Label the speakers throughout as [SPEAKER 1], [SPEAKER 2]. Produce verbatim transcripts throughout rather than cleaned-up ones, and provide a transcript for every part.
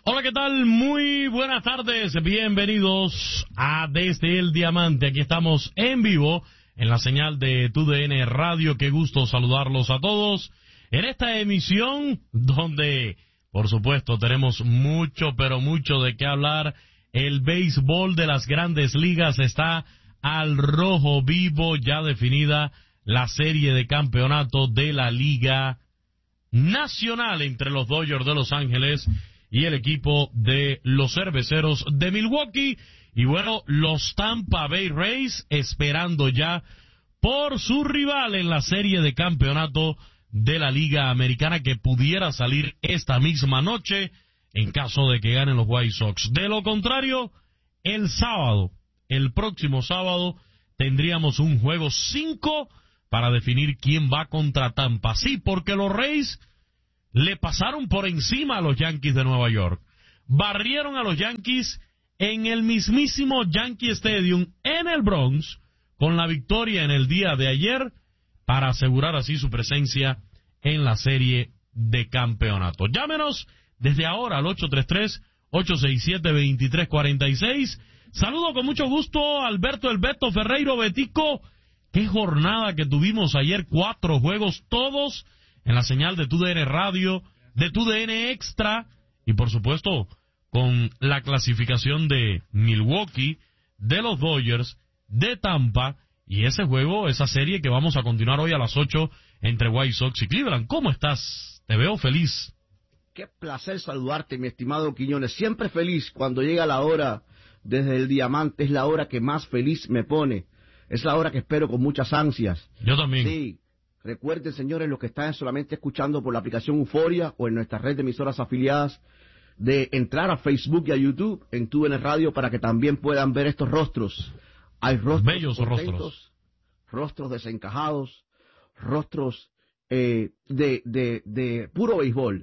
[SPEAKER 1] Hola, ¿qué tal? Muy buenas tardes, bienvenidos a Desde el Diamante. Aquí estamos en vivo en la señal de T U D N Radio. Qué gusto saludarlos a todos en esta emisión donde, por supuesto, tenemos mucho, pero mucho de qué hablar. El béisbol de las grandes ligas está al rojo vivo, ya definida la serie de campeonato de la Liga Nacional entre los Dodgers de Los Ángeles y el equipo de los Cerveceros de Milwaukee. Y bueno, los Tampa Bay Rays esperando ya por su rival en la serie de campeonato de la Liga Americana, que pudiera salir esta misma noche en caso de que ganen los White Sox. De lo contrario, el sábado, el próximo sábado, tendríamos un juego cinco para definir quién va contra Tampa. Sí, porque los Rays le pasaron por encima a los Yankees de Nueva York. Barrieron a los Yankees en el mismísimo Yankee Stadium en el Bronx con la victoria en el día de ayer para asegurar así su presencia en la serie de campeonato. Llámenos desde ahora al ocho tres tres, ocho seis siete, dos tres cuatro seis. Saludo con mucho gusto a Alberto El Beto Ferreiro. Betico, qué jornada que tuvimos ayer, cuatro juegos todos en la señal de T U D N Radio, de T U D N Extra, y por supuesto con la clasificación de Milwaukee, de los Dodgers, de Tampa, y ese juego, esa serie que vamos a continuar hoy a las ocho entre White Sox y Cleveland. ¿Cómo estás? Te veo feliz.
[SPEAKER 2] Qué placer saludarte, mi estimado Quiñones. Siempre feliz cuando llega la hora desde el Diamante. Es la hora que más feliz me pone. Es la hora que espero con muchas ansias.
[SPEAKER 1] Yo también.
[SPEAKER 2] Sí. Recuerden, señores, los que están solamente escuchando por la aplicación Euforia o en nuestra red de emisoras afiliadas, de entrar a Facebook y a YouTube en T U D N Radio para que también puedan ver estos rostros. Hay rostros
[SPEAKER 1] bellos
[SPEAKER 2] contentos,
[SPEAKER 1] rostros.
[SPEAKER 2] Rostros desencajados, rostros eh, de, de, de puro béisbol.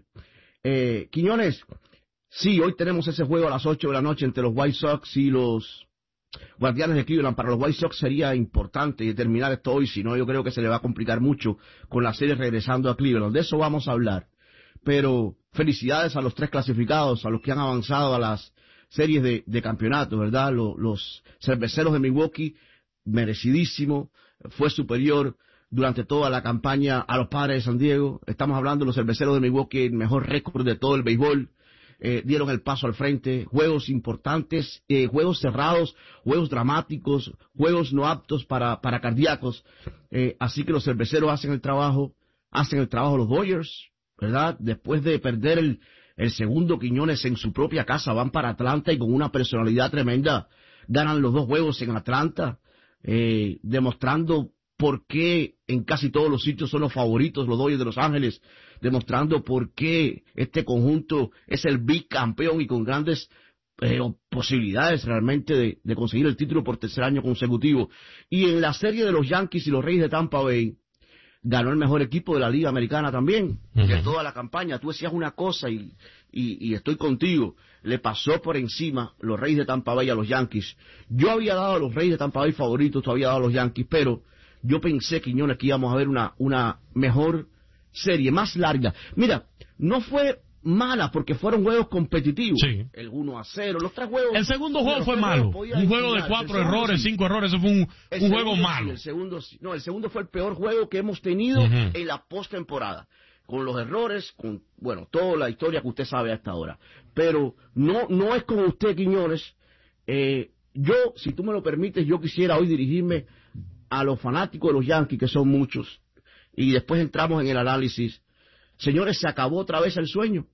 [SPEAKER 2] Eh, Quiñones, sí, hoy tenemos ese juego a las ocho de la noche entre los White Sox y los Guardianes de Cleveland. Para los White Sox sería importante terminar esto hoy, si no yo creo que se le va a complicar mucho con la serie regresando a Cleveland. De eso vamos a hablar. Pero felicidades a los tres clasificados, a los que han avanzado a las series de, de campeonato, ¿verdad? Los, los Cerveceros de Milwaukee, merecidísimo, fue superior durante toda la campaña a los Padres de San Diego. Estamos hablando de los Cerveceros de Milwaukee, el mejor récord de todo el béisbol. Eh, dieron el paso al frente, juegos importantes, eh, juegos cerrados, juegos dramáticos, juegos no aptos para, para cardíacos. Eh, así que los Cerveceros hacen el trabajo, hacen el trabajo los Dodgers, ¿verdad? Después de perder el, el segundo, Quiñones, en su propia casa, van para Atlanta y con una personalidad tremenda ganan los dos juegos en Atlanta, eh, demostrando por qué en casi todos los sitios son los favoritos los Dodgers de Los Ángeles, demostrando por qué este conjunto es el bicampeón y con grandes eh, posibilidades realmente de, de conseguir el título por tercer año consecutivo. Y en la serie de los Yankees y los Reyes de Tampa Bay, ganó el mejor equipo de la Liga Americana también, uh-huh. de toda la campaña. Tú decías una cosa y, y, y estoy contigo, le pasó por encima los Reyes de Tampa Bay a los Yankees. Yo había dado a los Reyes de Tampa Bay favoritos, tú habías dado a los Yankees, pero yo pensé, Quiñones, que íbamos a ver una, una mejor serie, más larga. Mira, no fue mala porque fueron juegos competitivos.
[SPEAKER 1] Sí.
[SPEAKER 2] El uno a cero, los tres juegos.
[SPEAKER 1] El segundo juego fue malo. Un juego de cuatro errores,
[SPEAKER 2] sí.
[SPEAKER 1] cinco errores, eso fue un, un juego malo.
[SPEAKER 2] Sí, el segundo, no, el segundo fue el peor juego que hemos tenido uh-huh. en la postemporada. Con los errores, con, bueno, toda la historia que usted sabe hasta ahora. Pero no, no es como usted, Quiñones. Eh, yo, si tú me lo permites, yo quisiera hoy dirigirme a los fanáticos de los Yankees, que son muchos, y después entramos en el análisis. Señores, se acabó otra vez el sueño.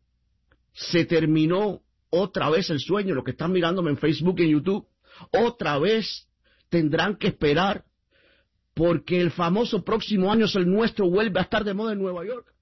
[SPEAKER 2] Se terminó otra vez el sueño. Los que están mirándome en Facebook y en YouTube, otra vez tendrán que esperar, porque el famoso próximo año es el nuestro, vuelve a estar de moda en Nueva York.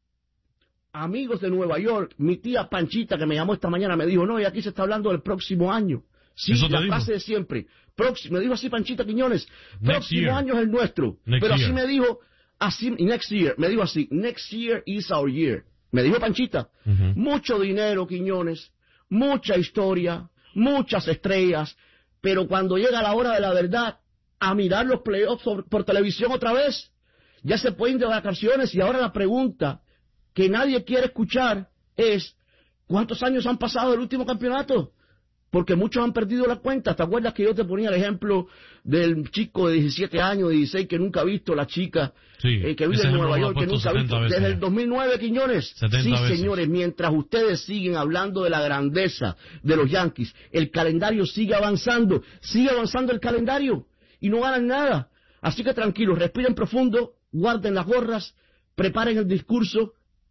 [SPEAKER 2] Amigos de Nueva York, mi tía Panchita, que me llamó esta mañana, me dijo, no, y aquí se está hablando del próximo año. Sí, la frase de siempre. Próximo, me dijo así Panchita Quiñones, próximo año es el nuestro.
[SPEAKER 1] Next
[SPEAKER 2] Pero
[SPEAKER 1] year.
[SPEAKER 2] así me dijo, así, next year, me dijo así, next year is our year. Me dijo Panchita, uh-huh. mucho dinero, Quiñones, mucha historia, muchas estrellas, pero cuando llega la hora de la verdad, a mirar los playoffs por, por televisión otra vez, ya se pueden de vacaciones, y ahora la pregunta que nadie quiere escuchar es, ¿Cuántos años han pasado del último campeonato? Porque muchos han perdido la cuenta. ¿Te acuerdas que yo te ponía el ejemplo del chico de diecisiete años, dieciséis, que nunca ha visto la chica,
[SPEAKER 1] sí,
[SPEAKER 2] eh, que vive en Nueva York, que nunca ha visto? Desde
[SPEAKER 1] ya.
[SPEAKER 2] el dos mil nueve, Quiñones. Sí,
[SPEAKER 1] veces.
[SPEAKER 2] señores, mientras ustedes siguen hablando de la grandeza de los Yankees, el calendario sigue avanzando, sigue avanzando el calendario y no ganan nada. Así que tranquilos, respiren profundo, guarden las gorras, preparen el discurso.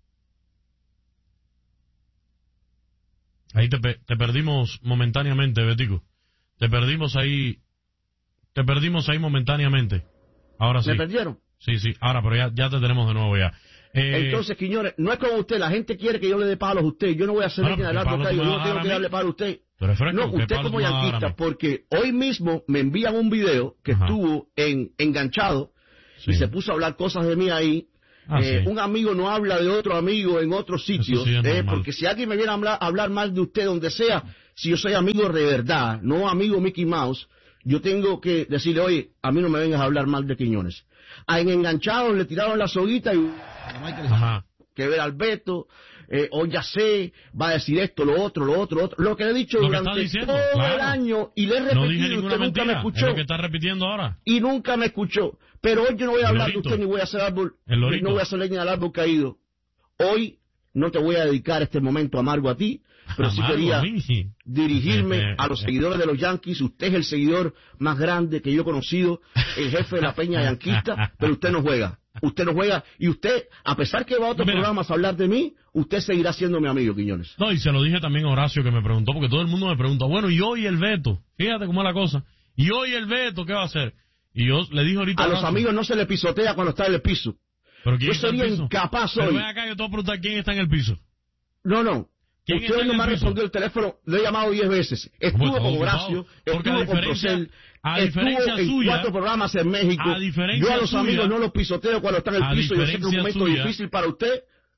[SPEAKER 1] Ahí te, te perdimos momentáneamente, Betico. Te perdimos ahí, te perdimos ahí momentáneamente. Ahora sí.
[SPEAKER 2] ¿Me perdieron?
[SPEAKER 1] Sí, sí, ahora, pero ya, ya te tenemos de nuevo ya.
[SPEAKER 2] Eh, Entonces, Quiñones, no es como usted, la gente quiere que yo le dé palos a usted. Yo no voy a hacer
[SPEAKER 1] bueno,
[SPEAKER 2] ni hablar porque yo no tengo que darle palos a usted.
[SPEAKER 1] Fresco,
[SPEAKER 2] no, usted como yanquista, porque hoy mismo me envían un video que Ajá. estuvo en, enganchado sí. y se puso a hablar cosas de mí ahí. Ah, eh, sí. Un amigo no habla de otro amigo en otros sitios, sí eh, porque si alguien me viene a hablar, a hablar mal de usted donde sea, si yo soy amigo de verdad, no amigo Mickey Mouse, yo tengo que decirle, oye, a mí no me vengas a hablar mal de Quiñones. A en enganchado le tiraron la soguita y Ajá. que ver al Beto, eh, hoy ya sé, va a decir esto, lo otro, lo otro, lo otro, lo que le he dicho
[SPEAKER 1] lo
[SPEAKER 2] durante
[SPEAKER 1] diciendo,
[SPEAKER 2] todo
[SPEAKER 1] claro.
[SPEAKER 2] el año y le he repetido
[SPEAKER 1] no dije
[SPEAKER 2] y usted
[SPEAKER 1] mentira,
[SPEAKER 2] nunca me escuchó.
[SPEAKER 1] Es lo que está repitiendo ahora.
[SPEAKER 2] Y nunca me escuchó. Pero hoy yo no voy a hablar de usted ni voy a hacer árbol, no voy a hacer leña al árbol caído. Hoy no te voy a dedicar este momento amargo a ti, pero sí quería dirigirme a los seguidores de los Yankees. Usted es el seguidor más grande que yo he conocido, el jefe de la peña yanquista, pero usted no juega. Usted no juega y usted, a pesar que va a otros Mira, programas a hablar de mí, usted seguirá siendo mi amigo, Quiñones.
[SPEAKER 1] No, y se lo dije también a Horacio que me preguntó, porque todo el mundo me pregunta, bueno, y hoy el Beto, fíjate cómo es la cosa, y hoy el Beto, ¿qué va a hacer? Y yo le dije ahorita
[SPEAKER 2] a, a los amigos no se le pisotea cuando está en el piso.
[SPEAKER 1] ¿Pero quién
[SPEAKER 2] yo sería incapaz hoy.
[SPEAKER 1] Pero ven acá, yo te voy a preguntar quién está en el piso.
[SPEAKER 2] No, no. Usted no me ha respondido el teléfono, le he llamado diez veces. Estuvo con Horacio, estuvo con Procel, estuvo en suya, cuatro programas en México.
[SPEAKER 1] A
[SPEAKER 2] yo a los
[SPEAKER 1] suya,
[SPEAKER 2] amigos no los pisoteo cuando están en el piso. Yo sé que es un momento suya, difícil para usted,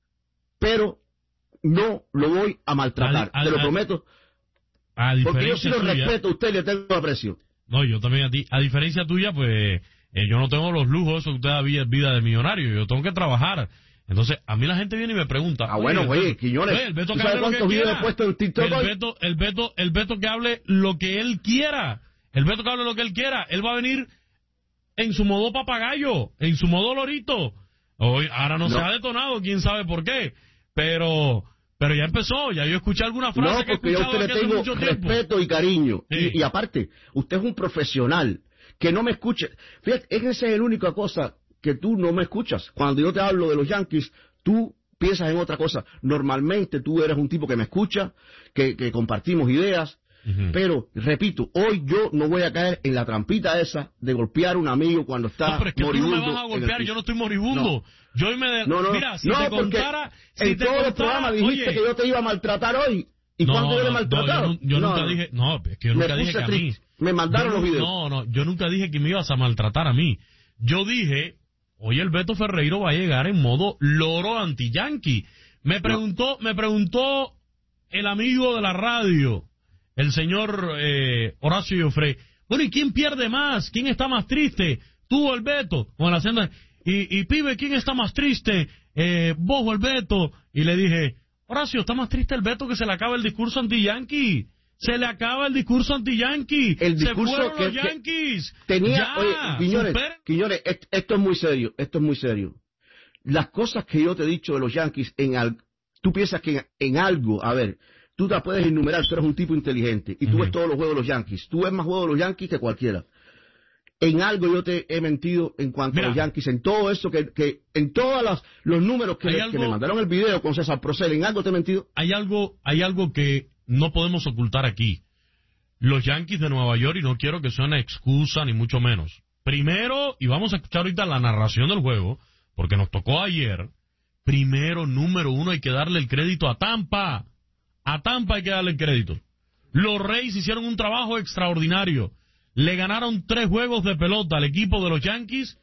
[SPEAKER 2] pero no lo voy a maltratar. A, a, te lo prometo.
[SPEAKER 1] A
[SPEAKER 2] porque yo sí lo respeto a usted y le tengo aprecio.
[SPEAKER 1] No, yo también a ti. A diferencia tuya, pues eh, yo no tengo los lujos eso que usted da vida de millonario. Yo tengo que trabajar. Entonces, a mí la gente viene y me pregunta.
[SPEAKER 2] Ah, bueno, güey, Quiñones.
[SPEAKER 1] El Beto
[SPEAKER 2] que ¿sabes cuántos videos he puesto en TikTok
[SPEAKER 1] el
[SPEAKER 2] hoy?
[SPEAKER 1] Beto, el, Beto, el Beto que hable lo que él quiera. El Beto que hable lo que él quiera. Él va a venir en su modo papagayo, en su modo lorito. Hoy, ahora no, no se ha detonado, quién sabe por qué. Pero... Pero ya empezó, ya yo escuché alguna frase
[SPEAKER 2] no,
[SPEAKER 1] que he escuchado
[SPEAKER 2] yo a usted le tengo
[SPEAKER 1] mucho
[SPEAKER 2] respeto y cariño. Sí. Y, y aparte, usted es un profesional que no me escuche. Fíjate, esa es la única cosa que tú no me escuchas. Cuando yo te hablo de los Yankees, tú piensas en otra cosa. Normalmente tú eres un tipo que me escucha, que, que compartimos ideas. Uh-huh. Pero, repito, hoy yo no voy a caer en la trampita esa de golpear a un amigo cuando está
[SPEAKER 1] no, pero es que
[SPEAKER 2] moribundo.
[SPEAKER 1] Tú me vas a golpear, yo no estoy moribundo. No. Yo hoy me de...
[SPEAKER 2] no, no,
[SPEAKER 1] Mira, si
[SPEAKER 2] no,
[SPEAKER 1] te contara... Si
[SPEAKER 2] en
[SPEAKER 1] te
[SPEAKER 2] todos
[SPEAKER 1] contara,
[SPEAKER 2] los programas dijiste
[SPEAKER 1] oye,
[SPEAKER 2] que yo te iba a maltratar hoy. ¿Y
[SPEAKER 1] no,
[SPEAKER 2] cuándo yo le he
[SPEAKER 1] no,
[SPEAKER 2] maltratado?
[SPEAKER 1] No, yo, yo no, nunca dije... No, es que yo nunca dije que a mí...
[SPEAKER 2] Me mandaron
[SPEAKER 1] yo,
[SPEAKER 2] los videos.
[SPEAKER 1] No, no, yo nunca dije que me ibas a maltratar a mí. Yo dije, hoy el Beto Ferreiro va a llegar en modo loro anti-yankee. Me preguntó, no. me preguntó el amigo de la radio, el señor eh, Horacio Joffre. Bueno, ¿y quién pierde más? ¿Quién está más triste? ¿Tú o el Beto? Con la senda... Y, y pibe, ¿quién está más triste? Eh, ¿Vos o el Beto? Y le dije, Horacio, está más triste el Beto que se le acaba el discurso anti-yankee. Se le acaba el discurso anti-yankee.
[SPEAKER 2] El discurso
[SPEAKER 1] se fueron
[SPEAKER 2] que,
[SPEAKER 1] los Yankees.
[SPEAKER 2] Que tenía,
[SPEAKER 1] ya,
[SPEAKER 2] oye, Quiñones, Quiñones, esto, esto es muy serio, esto es muy serio. Las cosas que yo te he dicho de los Yankees, en al, tú piensas que en, en algo, a ver, tú te puedes enumerar, tú eres un tipo inteligente, y tú uh-huh. ves todos los juegos de los Yankees. Tú ves más juegos de los Yankees que cualquiera. En algo yo te he mentido en cuanto Mira, a los Yankees, en todo eso, que, que en todos los, los números que, algo, que me mandaron el video con César Procel, en algo te he mentido.
[SPEAKER 1] Hay algo, hay algo que no podemos ocultar aquí. Los Yankees de Nueva York, y no quiero que sea una excusa ni mucho menos. Primero, y vamos a escuchar ahorita la narración del juego, porque nos tocó ayer, primero, número uno, hay que darle el crédito a Tampa. A Tampa hay que darle el crédito. Los Rays hicieron un trabajo extraordinario. Le ganaron tres juegos de pelota al equipo de los Yankees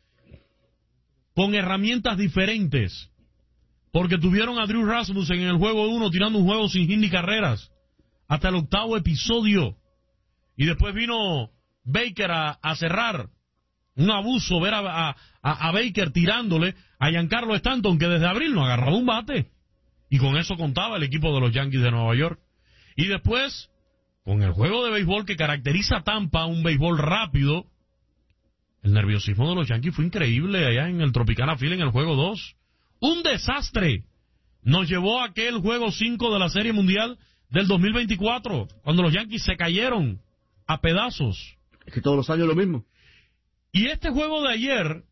[SPEAKER 1] con herramientas diferentes. Porque tuvieron a Drew Rasmussen en el juego uno tirando un juego sin hit ni carreras. Hasta el octavo episodio. Y después vino Baker a, a cerrar. Un abuso ver a, a, a Baker tirándole a Giancarlo Stanton, que desde abril no agarraba un bate. Y con eso contaba el equipo de los Yankees de Nueva York. Y después, con el juego de béisbol que caracteriza a Tampa, un béisbol rápido, el nerviosismo de los Yankees fue increíble allá en el Tropicana Field en el juego dos. Un desastre. Nos llevó a aquel juego cinco de la Serie Mundial del dos mil veinticuatro, cuando los Yankees se cayeron a pedazos.
[SPEAKER 2] Es que todos los años lo mismo.
[SPEAKER 1] Y este juego de ayer,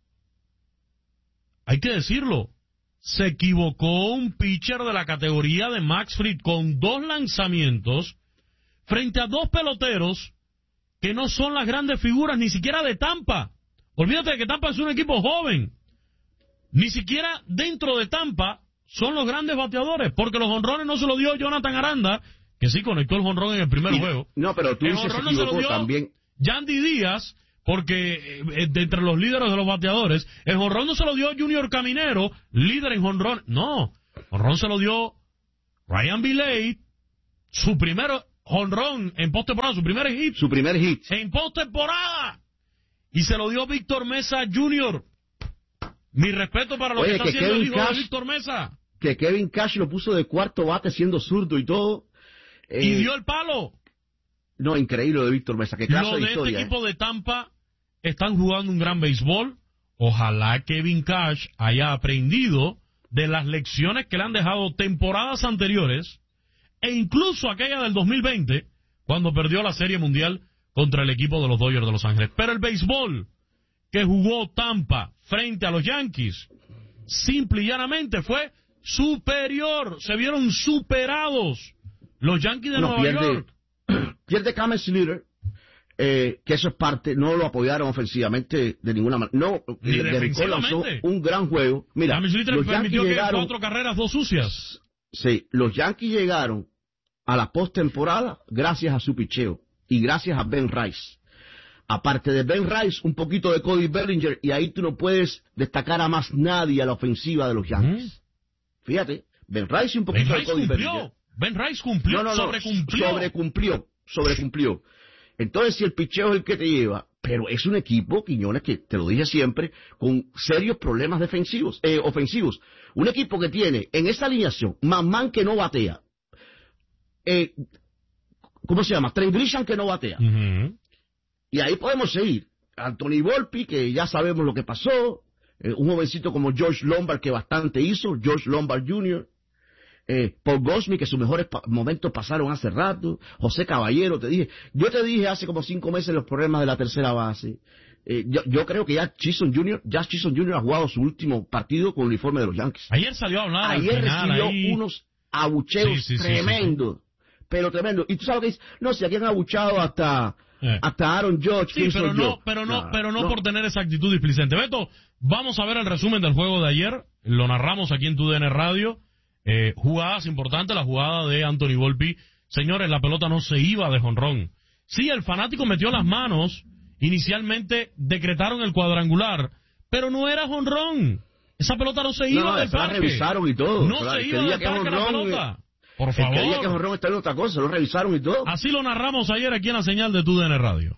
[SPEAKER 1] hay que decirlo, se equivocó un pitcher de la categoría de Max Fried con dos lanzamientos frente a dos peloteros que no son las grandes figuras ni siquiera de Tampa. Olvídate de que Tampa es un equipo joven. Ni siquiera dentro de Tampa son los grandes bateadores, porque los jonrones no se lo dio Jonathan Aranda, que sí conectó el jonrón en el primer
[SPEAKER 2] Y,
[SPEAKER 1] juego.
[SPEAKER 2] No, pero tú
[SPEAKER 1] el
[SPEAKER 2] dices
[SPEAKER 1] jonrón
[SPEAKER 2] se
[SPEAKER 1] no se lo
[SPEAKER 2] equivocó
[SPEAKER 1] dio
[SPEAKER 2] también.
[SPEAKER 1] Yandy Díaz, porque eh, de entre los líderes de los bateadores, el jonrón no se lo dio Junior Caminero, líder en jonrón. No, jonrón se lo dio Ryan Viley, su primer jonrón en postemporada, su primer hit.
[SPEAKER 2] Su primer hit.
[SPEAKER 1] En postemporada. Y se lo dio Víctor Mesa junior Mi respeto para lo
[SPEAKER 2] Oye,
[SPEAKER 1] que está
[SPEAKER 2] que
[SPEAKER 1] haciendo
[SPEAKER 2] Kevin
[SPEAKER 1] el hijo
[SPEAKER 2] Cash,
[SPEAKER 1] de Víctor Mesa.
[SPEAKER 2] Que Kevin Cash lo puso de cuarto bate siendo zurdo y todo. Eh,
[SPEAKER 1] Y dio el palo.
[SPEAKER 2] No, increíble lo de Víctor Mesa. Qué clase
[SPEAKER 1] Lo
[SPEAKER 2] de
[SPEAKER 1] de
[SPEAKER 2] historia.
[SPEAKER 1] este
[SPEAKER 2] eh.
[SPEAKER 1] equipo de Tampa están jugando un gran béisbol. Ojalá Kevin Cash haya aprendido de las lecciones que le han dejado temporadas anteriores e incluso aquella del dos mil veinte, cuando perdió la Serie Mundial contra el equipo de los Dodgers de Los Ángeles. Pero el béisbol que jugó Tampa frente a los Yankees, simple y llanamente fue superior. Se vieron superados los Yankees de
[SPEAKER 2] No,
[SPEAKER 1] Nueva
[SPEAKER 2] pierde,
[SPEAKER 1] York.
[SPEAKER 2] pierde Cameron Slater, eh, que eso es parte, no lo apoyaron ofensivamente de ninguna manera. No,
[SPEAKER 1] Ni
[SPEAKER 2] eh, Derrick lanzó
[SPEAKER 1] defensivamente.
[SPEAKER 2] un gran juego. Mira,
[SPEAKER 1] James Slater
[SPEAKER 2] los Yankees
[SPEAKER 1] permitió que
[SPEAKER 2] llegaron,
[SPEAKER 1] cuatro carreras, dos sucias.
[SPEAKER 2] sí, los Yankees llegaron a la postemporada gracias a su picheo y gracias a Ben Rice. Aparte de Ben Rice, un poquito de Cody Bellinger, y ahí tú no puedes destacar a más nadie a la ofensiva de los Yankees.
[SPEAKER 1] ¿Mm?
[SPEAKER 2] Fíjate, Ben Rice y un
[SPEAKER 1] Ben
[SPEAKER 2] poquito de
[SPEAKER 1] Rice
[SPEAKER 2] Cody
[SPEAKER 1] cumplió.
[SPEAKER 2] Bellinger.
[SPEAKER 1] Ben Rice cumplió,
[SPEAKER 2] No, no, no,
[SPEAKER 1] sobrecumplió.
[SPEAKER 2] sobrecumplió, sobrecumplió. Entonces, si el picheo es el que te lleva, pero es un equipo, Quiñones, que te lo dije siempre, con serios problemas defensivos, eh, ofensivos. Un equipo que tiene en esa alineación, Mamán que no batea, eh, ¿cómo se llama? Trent Grisham que no batea.
[SPEAKER 1] Uh-huh.
[SPEAKER 2] Y ahí podemos seguir. Anthony Volpi, que ya sabemos lo que pasó, eh, un jovencito como George Lombard, que bastante hizo, George Lombard junior Eh, Paul Goldschmidt, que sus mejores pa momentos pasaron hace rato, José Caballero, te dije, yo te dije hace como cinco meses los problemas de la tercera base. Eh, yo, yo creo que ya Chisholm junior, ya Chisholm junior ha jugado su último partido con el uniforme de los Yankees.
[SPEAKER 1] Ayer salió a hablar.
[SPEAKER 2] Ayer
[SPEAKER 1] al final,
[SPEAKER 2] recibió
[SPEAKER 1] ahí...
[SPEAKER 2] unos abucheos
[SPEAKER 1] Sí, sí, sí,
[SPEAKER 2] tremendos, sí, sí. pero tremendo. Y tú sabes que dice, no, si aquí han abuchado hasta,
[SPEAKER 1] eh.
[SPEAKER 2] hasta Aaron Judge.
[SPEAKER 1] Sí, pero no, pero no,
[SPEAKER 2] no,
[SPEAKER 1] pero no,
[SPEAKER 2] no
[SPEAKER 1] por tener esa actitud displicente. Beto, vamos a ver el resumen del juego de ayer. Lo narramos aquí en tu D N Radio. Eh, jugadas importantes, la jugada de Anthony Volpi. Señores, la pelota no se iba de jonrón. Sí, el fanático metió las manos. Inicialmente decretaron el cuadrangular, pero no era jonrón. Esa pelota no se iba
[SPEAKER 2] no, no,
[SPEAKER 1] del
[SPEAKER 2] la
[SPEAKER 1] parque.
[SPEAKER 2] revisaron y todo.
[SPEAKER 1] No
[SPEAKER 2] claro,
[SPEAKER 1] se iba del parque la pelota. Por favor.
[SPEAKER 2] El que diga que jonrón está en otra cosa, lo revisaron y todo.
[SPEAKER 1] Así lo narramos ayer aquí en la señal de tu D N Radio.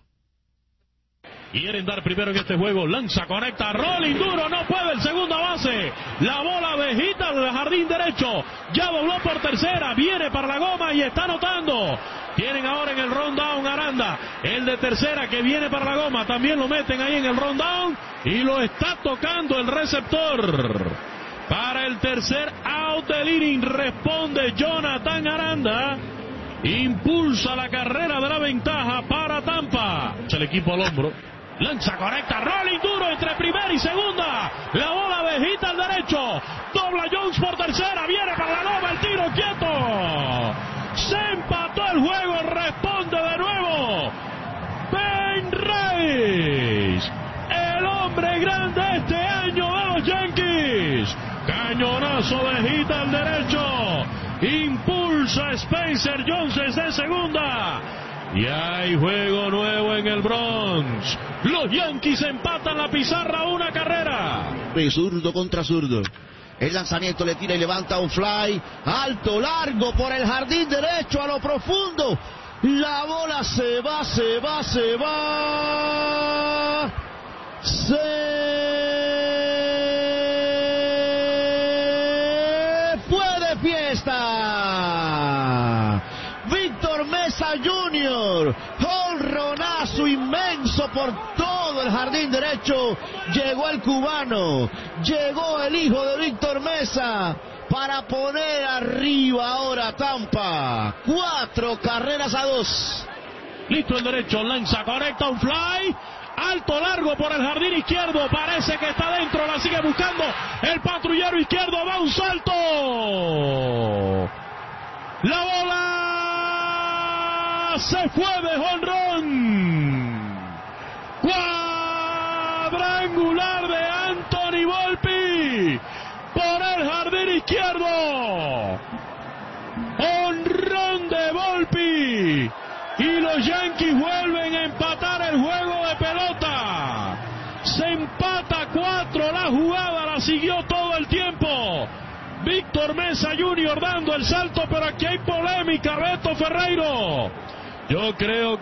[SPEAKER 1] Quieren dar primero en este juego. Lanza, conecta, rolling duro, no puede el segunda base. La bola de Hita del jardín derecho. Ya dobló por tercera, viene para la goma y está anotando. Tienen ahora en el rundown Aranda. El de tercera que viene para la goma. También lo meten ahí en el rundown. Y lo está tocando el receptor. Para el tercer out del inning responde Jonathan Aranda. Impulsa la carrera de la ventaja para Tampa. El equipo al hombro. Lanza correcta, rolling duro entre primera y segunda. La bola de Hita al derecho. Dobla Jones por tercera. Viene para la goma, el tiro quieto. Se empató el juego, responde de nuevo Ben Rice, el hombre grande este año de los Yankees. Cañonazo de Hita al derecho. Impulsa Spencer Jones desde segunda. Y hay juego nuevo en el Bronx. Los Yankees empatan la pizarra, una carrera.
[SPEAKER 2] Zurdo contra zurdo. El lanzamiento le tira y levanta un fly. Alto, largo por el jardín derecho a lo profundo. La bola se va, se va, se va. Se fue de fiesta. junior Jonronazo inmenso por todo el jardín derecho. Llegó el cubano, llegó el hijo de Víctor Mesa para poner arriba ahora Tampa. Cuatro carreras a dos.
[SPEAKER 1] Listo el derecho, lanza, conecta un fly. Alto, largo por el jardín izquierdo. Parece que está dentro, la sigue buscando. El patrullero izquierdo va un salto. La bola se fue de jonrón. Cuadrangular de Anthony Volpi por el jardín izquierdo. Jonrón de Volpi. Y los Yankees vuelven a empatar el juego de pelota. Se empata cuatro, la jugada la siguió todo el tiempo Víctor Mesa junior dando el salto, pero aquí hay polémica, Beto Ferreiro. Yo creo